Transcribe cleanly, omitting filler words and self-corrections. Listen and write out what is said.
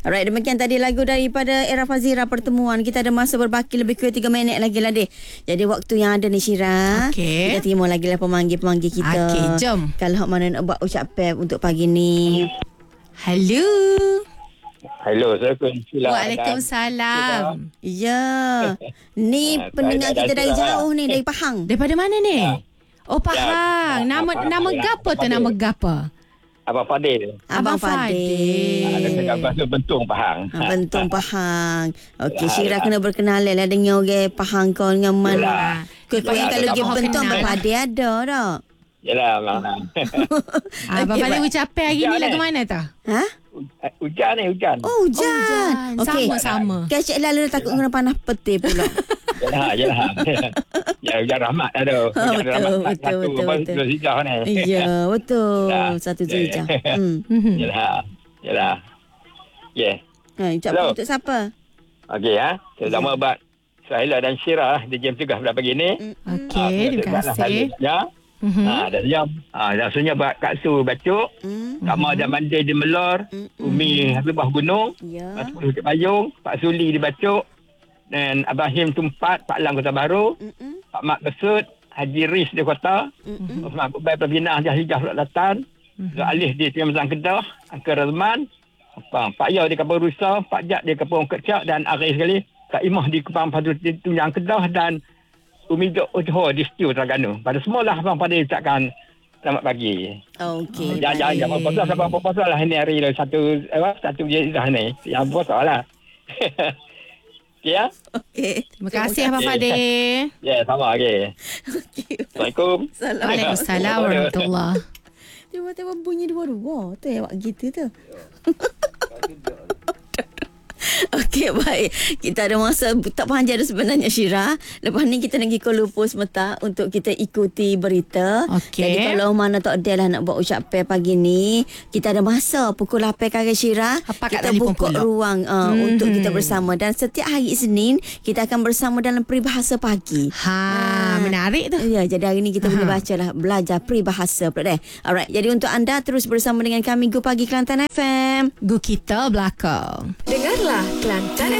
Alright, demikian tadi lagu daripada Era Fazira, Pertemuan. Kita ada masa berbaki lebih kurang 3 minit lagi lah deh. Jadi waktu yang ada ni Syira, kita terima lagi lah pemanggil-pemanggil kita. Okey, jom. Kalau hak mana nak buat ucapan untuk pagi ni. Hello. Hello, Assalamualaikum. Waalaikumsalam. Ya. Ni pendengar kita dari jauh ni, dari Pahang. Daripada mana ni? Oh, Pahang. Nama gapo tu, nama gapo? Abang Fadil. Abang Fadil. Ada dekat bahasa Bentung, Pahang. Bentung, Pahang. Okey, Syira kena berkenalan lah dengan orang Pahang kau dengan mana. Kau yang kalau pergi Bentung, Abang Fadil ada tak? Yalah, Abang. Abang Fadil ucapan hari ni lagu mana tu? Ha? Hujan ni, hujan. Oh, hujan. Okey. Sama-sama. Kecik lalu takut kena panas peti pula. Yalah. Ya, hujan rahmat dah tu. Betul. Hijau ni. Ya, betul. Satu Zulhijjah. Yalah. Ya. Ucap untuk siapa? Okey, Selamat buat Sahila dan Syira di jam 3 pada pagi ni. Okey, terima kasih. Ya. Dan jam. Rasanya buat Kak Su Bacuk. Kak Ma dan Mandai di Melor. Umi Habibah Gunung. Pak Bukit Payung. Pak Suli di Bacuk. Dan Abang Him Tumpat, Pak Lang Kota Baru. Pak Mak Besut. Haji Riz di Kota. Osman Kubai Pembinaan Jahijah Selatan. Alih di Tiamazan Kedah. Angka Razman. Pak Yau di Kapal Rusa. Pak Jat di Kapal Kecak. Dan akhir sekali Kak Imah di Kupang Padul Tunjang Kedah. Dan Umi Dok Johor di Setiu Terengganu. Pada semualah Abang Fadil ucapkan selamat pagi. Okey. Jangan puasa lah ini hari satu je dah ni. Yang puasa lah. Okey ya. Okey. Terima kasih Abang Fadil. Ya, sama okey. Assalamualaikum. Waalaikumsalam warahmatullahi. Tiba-tiba bunyi dua-dua. Tu yang buat gitu tu. Okey, baik. Kita ada masa tak panjang sebenarnya, Syira. Lepas ni kita nak pergi Kuala Lumpur sebentar untuk kita ikuti berita. Okey. Jadi kalau mana tak ada lah nak buat ucapan pagi ni, kita ada masa pukul 8 kali, Syira. Kita buka ruang untuk kita bersama. Dan setiap hari Isnin, kita akan bersama dalam peribahasa pagi. Menarik tu. Ya, jadi hari ni kita boleh belajar peribahasa pula deh. Alright, jadi untuk anda terus bersama dengan kami Go Pagi Kelantan FM. Go kita belakang. Dengarlah Kelantan